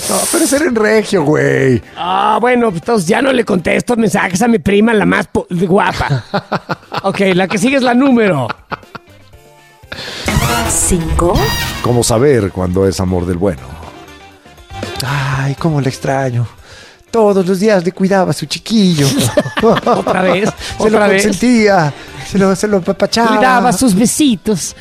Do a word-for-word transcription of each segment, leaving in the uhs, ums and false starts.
No, pero es en regio, güey. Ah, bueno, pues entonces ya no le contesto mensajes a mi prima, la más po- guapa. Ok, la que sigue es la número. Cinco. ¿Cómo saber cuándo es amor del bueno? Ay, cómo le extraño. Todos los días le cuidaba a su chiquillo. Otra vez, Se otra lo vez. consentía, se lo, se lo apapachaba. Le daba sus besitos.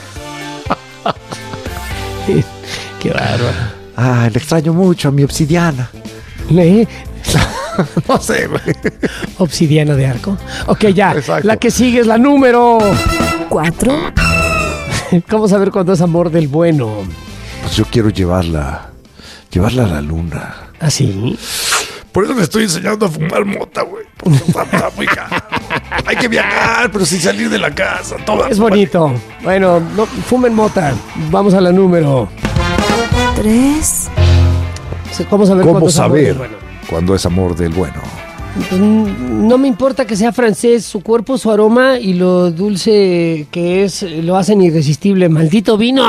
Qué bárbaro. Ay, le extraño mucho a mi obsidiana. ¿Eh? No sé, güey. Obsidiana de arco. Ok, ya. Exacto. La que sigue es la número. Cuatro. ¿Cómo saber cuándo es amor del bueno? Pues yo quiero llevarla, llevarla a la luna. ¿Ah, sí? Por eso le estoy enseñando a fumar mota, güey. Porque está, está muy caro. Hay que viajar, pero sin salir de la casa. Todo Es bonito. Bueno, no, fumen mota. Vamos a la número. Tres. ¿Cómo saber ¿Cómo cuándo es amor del saber bueno? cuándo es amor del bueno? Pues, no me importa que sea francés, su cuerpo, su aroma y lo dulce que es, lo hacen irresistible. ¡Maldito vino!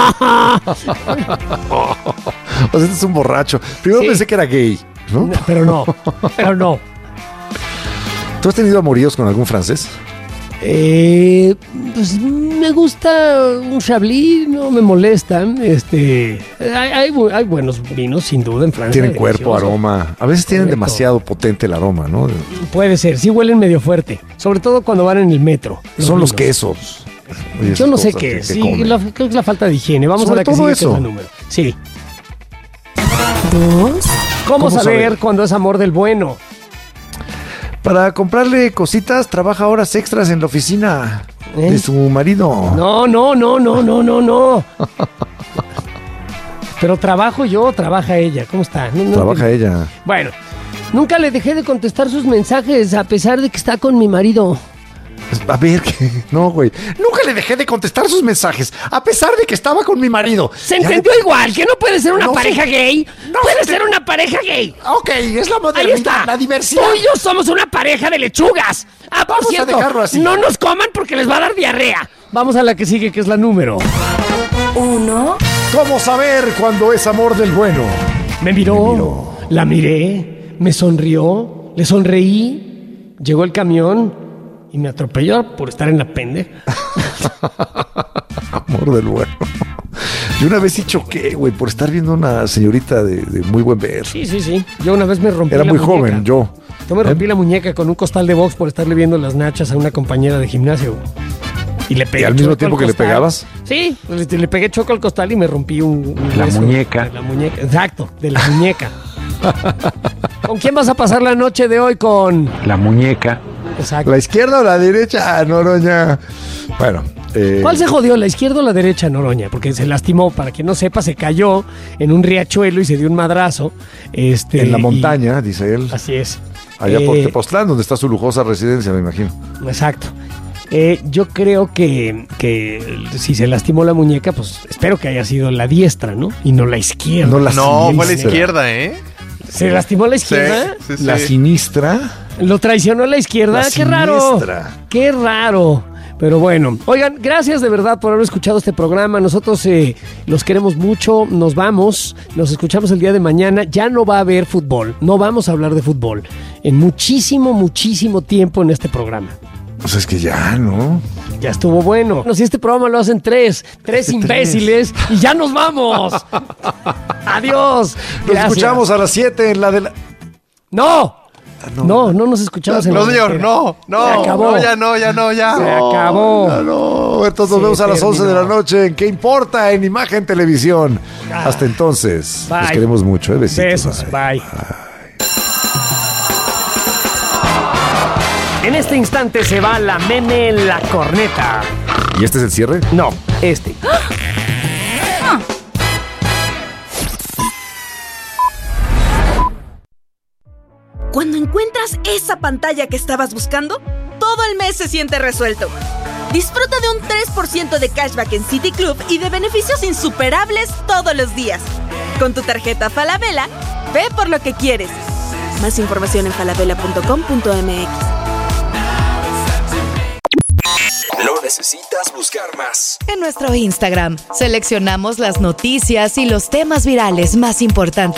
O sea, este es un borracho. Primero Sí. pensé que era gay, ¿no? No, pero no, pero no. ¿Tú has tenido amoríos con algún francés? Eh, pues me gusta un Chablis, no me molesta. Este, hay, hay, bu- hay buenos vinos, sin duda, en Francia. Tienen cuerpo, deliciosos. aroma. A veces tienen Correcto. demasiado potente el aroma, ¿no? Puede ser, sí huelen medio fuerte, sobre todo cuando van en el metro. Son los vinos. quesos. Y Yo esas no sé cosas qué que- es, que sí, comen. la- creo que es la falta de higiene. Vamos Sobre a la que todo sigue, que eso. es la número. Sí. Dos. ¿Cómo, ¿Cómo saber, saber? cuándo es amor del bueno? Para comprarle cositas, trabaja horas extras en la oficina ¿Eh? de su marido. No, no, no, no, no, no, no. Pero trabajo yo, trabaja ella. ¿Cómo está? No, no, Trabaja no. ella. Bueno, nunca le dejé de contestar sus mensajes a pesar de que está con mi marido. A ver, ¿qué? No, güey. Nunca le dejé de contestar sus mensajes, a pesar de que estaba con mi marido. Se Ya- entendió igual, que no puede ser una No, pareja sí. gay. No, puede sí. ser una pareja gay. Ok, es la Ahí modernidad, está. la diversidad. Tú y yo somos una pareja de lechugas. Ah, por Vamos a cierto, dejarlo así. no nos coman porque les va a dar diarrea. Vamos a la que sigue, que es la número. Uno. ¿Cómo saber cuándo es amor del bueno? Me miró, Me miró. la miré, me sonrió, le sonreí, llegó el camión y me atropelló por estar en la pende. Amor del bueno. Yo una vez sí choqué, güey, por estar viendo a una señorita de, de muy buen ver. Sí, sí, sí. Yo una vez me rompí Era la muy muñeca. joven, yo. Yo me rompí la muñeca con un costal de box por estarle viendo las nachas a una compañera de gimnasio. Y le pegué ¿Y al mismo choco tiempo que le costal. pegabas? Sí, le, le pegué choco al costal y me rompí un, un La hueso muñeca. de la muñeca. Exacto, de la muñeca. ¿Con quién vas a pasar la noche de hoy? Con... La muñeca. Exacto. ¿La izquierda o la derecha, Noroña? Bueno. Eh, ¿Cuál se jodió, la izquierda o la derecha, Noroña? Porque se lastimó, para quien no sepa, se cayó en un riachuelo y se dio un madrazo. Este, En la y- montaña, dice él. Así es. Allá por Eh, Tepoztlán, donde está su lujosa residencia, me imagino. Exacto. Eh, yo creo que, que si se lastimó la muñeca, pues espero que haya sido la diestra, ¿no? Y no la izquierda. No la No, fue a la sinistra. izquierda, ¿eh? ¿Se lastimó la Sí, izquierda? sí, sí. La sinistra. ¿Lo traicionó la izquierda? La ¡Qué raro! siniestra. ¡Qué raro! Pero bueno, oigan, gracias de verdad por haber escuchado este programa. Nosotros eh, los queremos mucho, nos vamos, nos escuchamos el día de mañana. Ya no va a haber fútbol, no vamos a hablar de fútbol en muchísimo, muchísimo tiempo en este programa. Pues es que ya, ¿no? Ya estuvo bueno. Bueno, si este programa lo hacen tres, tres imbéciles y ya nos vamos. Adiós. Nos Gracias. escuchamos a las siete en la de la... No. No, no nos escuchamos en la No, señor, carretera. no, no. Se acabó. No, ya no, ya no, ya. Se acabó. No, no. Entonces nos Se vemos a las once de la terminó. noche en ¿Qué importa? En Imagen Televisión. Hasta entonces. Bye. Los queremos mucho, ¿eh? Besitos. Besos. Bye. Bye. En este instante se va la meme la corneta. ¿Y este es el cierre? No, este. Cuando encuentras esa pantalla que estabas buscando, todo el mes se siente resuelto. Disfruta de un tres por ciento de cashback en City Club y de beneficios insuperables todos los días. Con tu tarjeta Falabella, ve por lo que quieres. Más información en falabella punto com punto m x. No necesitas buscar más. En nuestro Instagram seleccionamos las noticias y los temas virales más importantes